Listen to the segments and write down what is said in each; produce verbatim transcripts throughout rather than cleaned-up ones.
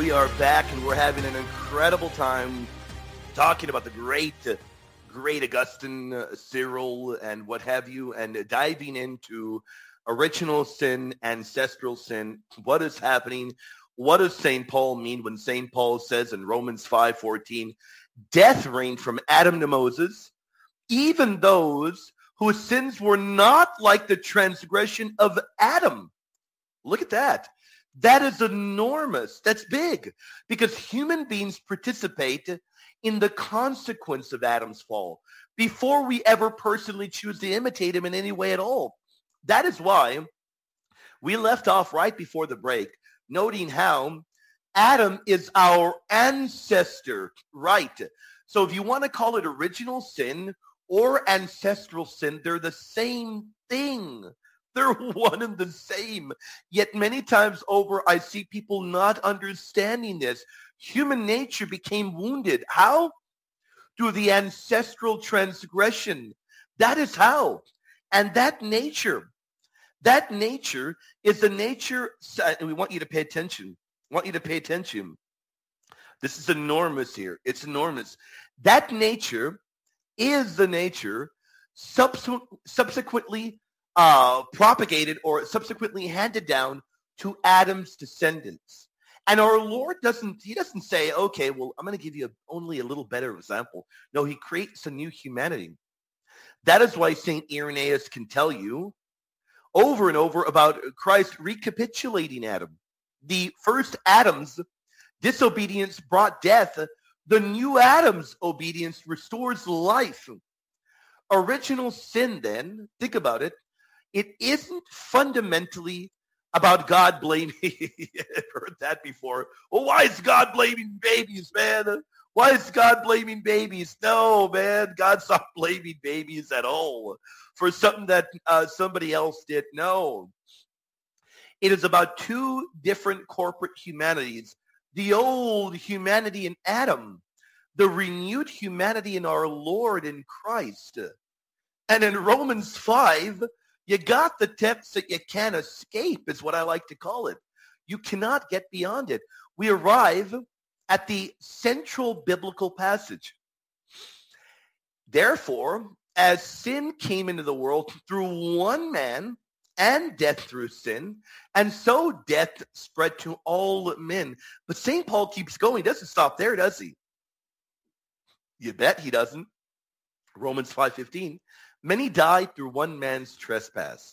we are back, and we're having an incredible time talking about the great, uh, great Augustine, uh, Cyril, and what have you, and uh, diving into original sin, ancestral sin, what is happening, what does Saint Paul mean when Saint Paul says in Romans five fourteen, death reigned from Adam to Moses, even those whose sins were not like the transgression of Adam. Look at that. That is enormous. That's big, because human beings participate in the consequence of Adam's fall before we ever personally choose to imitate him in any way at all. That is why we left off right before the break, noting how Adam is our ancestor, right? So if you want to call it original sin or ancestral sin, they're the same thing. They're one and the same. Yet many times over, I see people not understanding this. Human nature became wounded. How? Through the ancestral transgression. That is how. And that nature, that nature is the nature, and we want you to pay attention. I want you to pay attention. This is enormous here. It's enormous. That nature is the nature subsequent, subsequently Uh, propagated or subsequently handed down to Adam's descendants. And our Lord doesn't, he doesn't say, okay, well, I'm going to give you a, only a little better example. No, he creates a new humanity. That is why Saint Irenaeus can tell you over and over about Christ recapitulating Adam. The first Adam's disobedience brought death. The new Adam's obedience restores life. Original sin, then, think about it, it isn't fundamentally about God blaming. I've heard that before. Well, why is God blaming babies, man? Why is God blaming babies? No, man, God's not blaming babies at all for something that uh, somebody else did. No. It is about two different corporate humanities. The old humanity in Adam, the renewed humanity in our Lord in Christ. And in Romans five, you got the text that you can't escape, is what I like to call it. You cannot get beyond it. We arrive at the central biblical passage. Therefore, as sin came into the world through one man, and death through sin, and so death spread to all men. But Saint Paul keeps going. He doesn't stop there, does he? You bet he doesn't. Romans five fifteen. Many died through one man's trespass.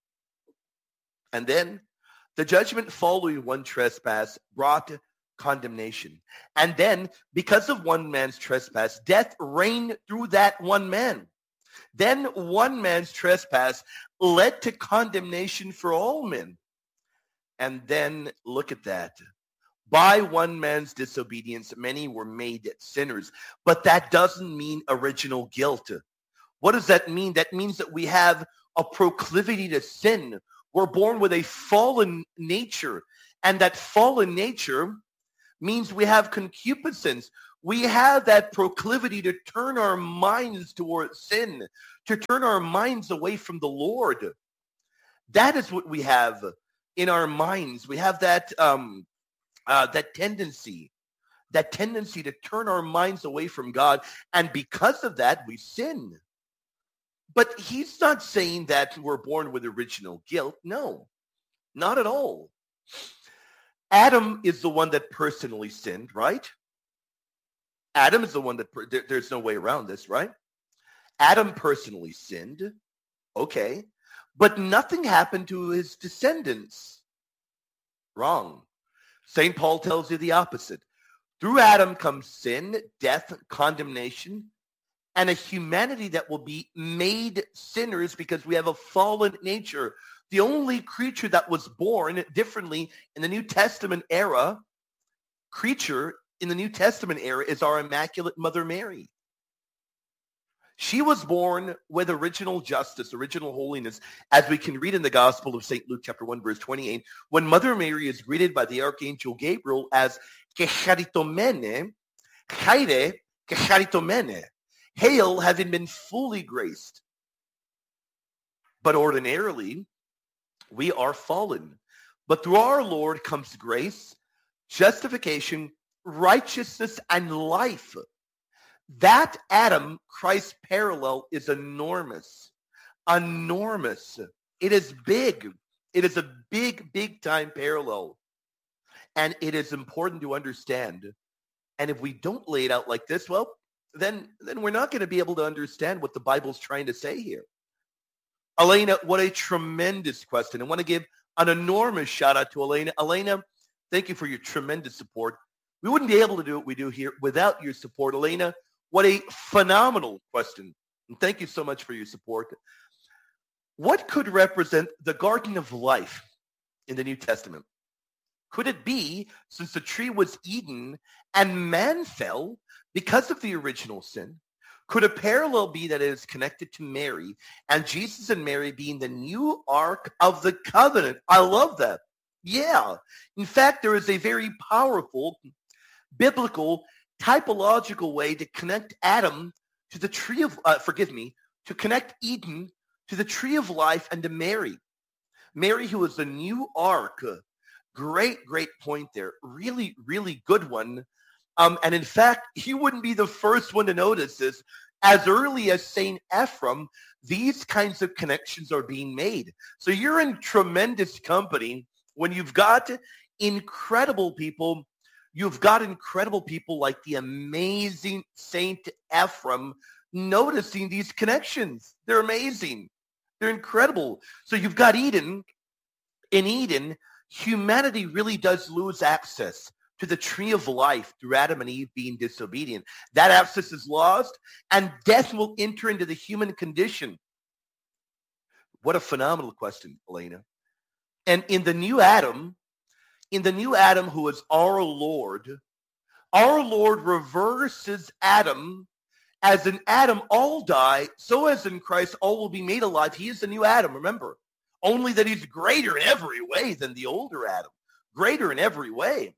And then the judgment following one trespass brought condemnation. And then, because of one man's trespass, death reigned through that one man. Then one man's trespass led to condemnation for all men. And then, look at that. By one man's disobedience, many were made sinners. But that doesn't mean original guilt. What does that mean? That means that we have a proclivity to sin. We're born with a fallen nature. And that fallen nature means we have concupiscence. We have that proclivity to turn our minds towards sin, to turn our minds away from the Lord. That is what we have in our minds. We have that um, uh, that tendency, that tendency to turn our minds away from God. And because of that, we sin. But he's not saying that we're born with original guilt. No, not at all. Adam is the one that personally sinned, right? Adam is the one that, per- there, there's no way around this, right? Adam personally sinned, okay, but nothing happened to his descendants. Wrong. Saint Paul tells you the opposite. Through Adam comes sin, death, condemnation, and a humanity that will be made sinners because we have a fallen nature. The only creature that was born differently in the New Testament era, creature in the New Testament era, is our Immaculate Mother Mary. She was born with original justice, original holiness, as we can read in the Gospel of Saint Luke chapter one, verse twenty-eight, when Mother Mary is greeted by the Archangel Gabriel as Kecharitomene, Chaire Kecharitomene, hail, having been fully graced. But ordinarily, we are fallen. But through our Lord comes grace, justification, righteousness, and life. That Adam Christ parallel is enormous. Enormous. It is big. It is a big, big time parallel. And it is important to understand. And if we don't lay it out like this, well, then, then we're not going to be able to understand what the Bible's trying to say here. Elena, what a tremendous question. I want to give an enormous shout out to Elena. Elena, thank you for your tremendous support. We wouldn't be able to do what we do here without your support. Elena, what a phenomenal question. And thank you so much for your support. What could represent the Garden of Life in the New Testament? Could it be, since the tree was Eden and man fell because of the original sin, could a parallel be that it is connected to Mary and Jesus and Mary being the new Ark of the Covenant? I love that. Yeah. In fact, there is a very powerful, biblical, typological way to connect Adam to the tree of, uh, forgive me, to connect Eden to the tree of life and to Mary. Mary, who is the new Ark. Great, great point there. Really, really good one. Um, and in fact, he wouldn't be the first one to notice this. As early as Saint Ephrem, these kinds of connections are being made. So you're in tremendous company when you've got incredible people. You've got incredible people like the amazing Saint Ephrem noticing these connections. They're amazing. They're incredible. So you've got Eden. In Eden, humanity really does lose access to the tree of life through Adam and Eve being disobedient. That access is lost, and death will enter into the human condition. What a phenomenal question, Elena. And in the new Adam, in the new Adam who is our Lord, our Lord reverses Adam. As in Adam all die, so as in Christ all will be made alive. He is the new Adam, remember. Only that he's greater in every way than the older Adam. Greater in every way.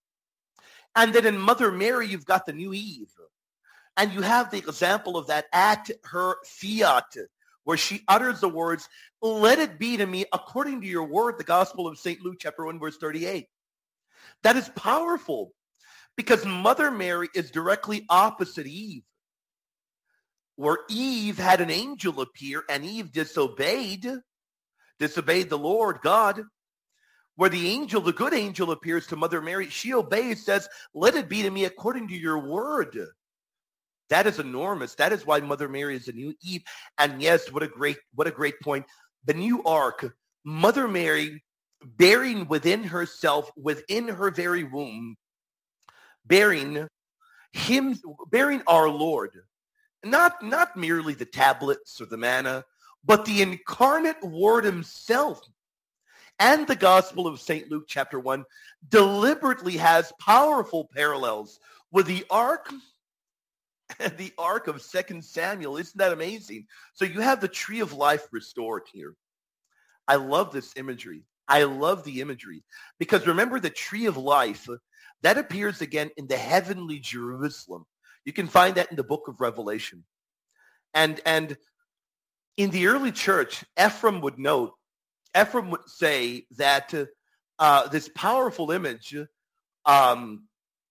And then in Mother Mary, you've got the new Eve. And you have the example of that at her fiat, where she utters the words, let it be to me according to your word, the Gospel of Saint Luke, chapter one, verse thirty-eight. That is powerful because Mother Mary is directly opposite Eve. Where Eve had an angel appear and Eve disobeyed, disobeyed the Lord God. Where the angel, the good angel, appears to Mother Mary, she obeys, says, let it be to me according to your word. That is enormous. That is why Mother Mary is a new Eve. And yes, what a great, what a great point. The new Ark, Mother Mary bearing within herself, within her very womb, bearing him, bearing our Lord. Not, not merely the tablets or the manna, but the incarnate Word himself. And the Gospel of Saint Luke chapter one deliberately has powerful parallels with the Ark and the Ark of Second Samuel. Isn't that amazing? So you have the tree of life restored here. I love this imagery. I love the imagery. Because remember the tree of life, that appears again in the heavenly Jerusalem. You can find that in the book of Revelation. And, and in the early church, Ephrem would note, Ephrem would say that uh, this powerful image, um,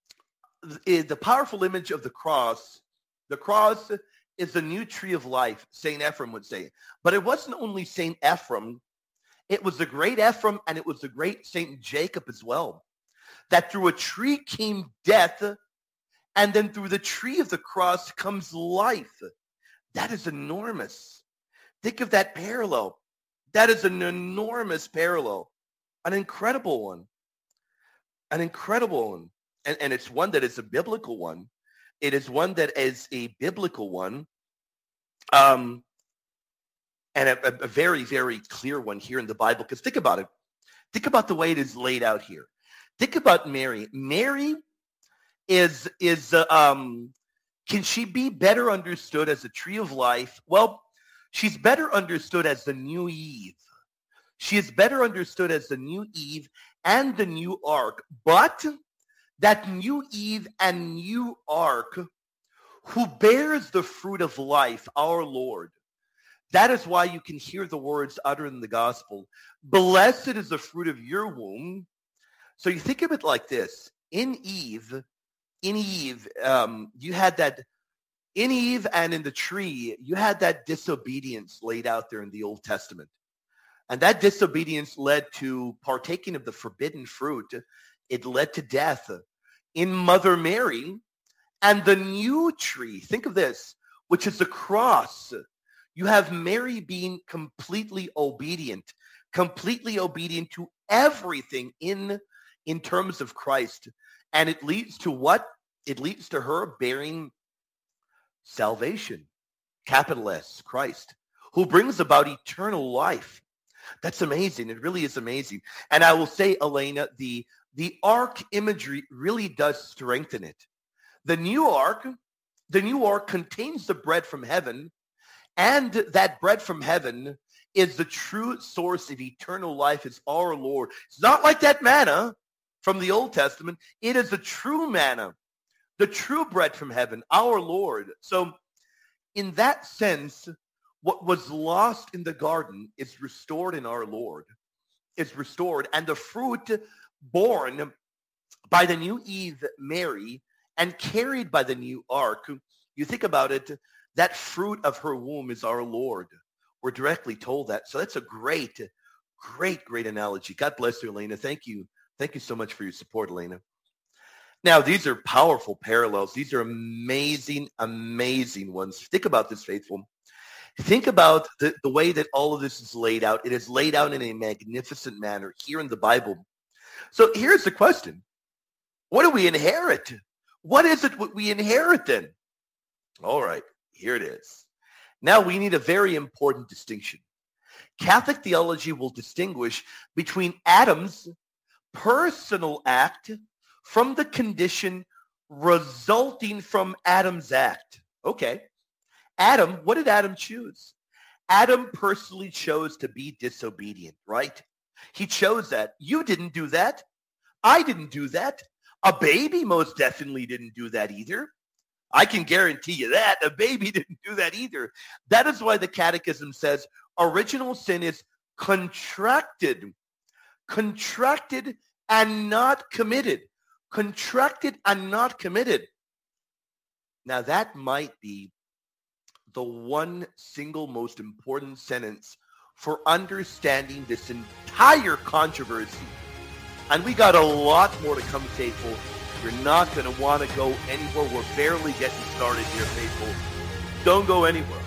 the powerful image of the cross, the cross is the new tree of life, Saint Ephrem would say. But it wasn't only Saint Ephrem, it was the great Ephrem and it was the great Saint Jacob as well. That through a tree came death, and then through the tree of the cross comes life. That is enormous. Think of that parallel. That is an enormous parallel, an incredible one, an incredible one. And, and it's one that is a biblical one. It is one that is a biblical one, um, and a, a very, very clear one here in the Bible. Because think about it. Think about the way it is laid out here. Think about Mary. Mary is, is uh, um, can she be better understood as a tree of life? Well, she's better understood as the new Eve. She is better understood as the new Eve and the new Ark. But that new Eve and new Ark, who bears the fruit of life, our Lord. That is why you can hear the words uttered in the gospel. Blessed is the fruit of your womb. So you think of it like this. in Eve, in Eve, um, you had that, in Eve and in the tree, you had that disobedience laid out there in the Old Testament. And that disobedience led to partaking of the forbidden fruit. It led to death. In Mother Mary and the new tree, think of this, which is the cross. You have Mary being completely obedient, completely obedient to everything in, in terms of Christ. And it leads to what? It leads to her bearing salvation, capital S, Christ, who brings about eternal life. That's amazing. It really is amazing. And I will say, Elena, the, the ark imagery really does strengthen it. The new ark, the new ark contains the bread from heaven, and that bread from heaven is the true source of eternal life. It's our Lord. It's not like that manna from the Old Testament. It is the true manna, the true bread from heaven, our Lord. So in that sense, what was lost in the garden is restored in our Lord. It's restored. And the fruit born by the new Eve, Mary, and carried by the new ark, you think about it, that fruit of her womb is our Lord. We're directly told that. So that's a great, great, great analogy. God bless you, Elena. Thank you. Thank you so much for your support, Elena. Now, these are powerful parallels. These are amazing, amazing ones. Think about this, faithful. Think about the, the way that all of this is laid out. It is laid out in a magnificent manner here in the Bible. So here's the question. What do we inherit? What is it what we inherit then? All right, here it is. Now we need a very important distinction. Catholic theology will distinguish between Adam's personal act from the condition resulting from Adam's act. Okay. Adam, what did Adam choose? Adam personally chose to be disobedient, right? He chose that. You didn't do that. I didn't do that. A baby most definitely didn't do that either. I can guarantee you that. A baby didn't do that either. That is why the Catechism says original sin is contracted, contracted and not committed, contracted and not committed. Now that might be the one single most important sentence for understanding this entire controversy. And we got a lot more to come, faithful. You're not going to want to go anywhere. We're barely getting started here, faithful. Don't go anywhere.